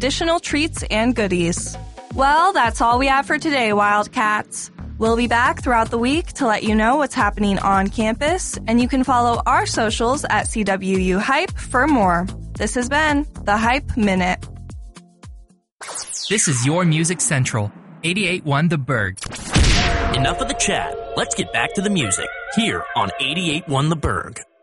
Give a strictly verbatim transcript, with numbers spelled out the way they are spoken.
additional treats and goodies. Well, that's all we have for today, Wildcats. We'll be back throughout the week to let you know what's happening on campus, and you can follow our socials at C W U Hype for more. This has been the Hype Minute. This is your Music Central, eighty-eight point one The Berg. Enough of the chat. Let's get back to the music here on eighty-eight point one The Berg.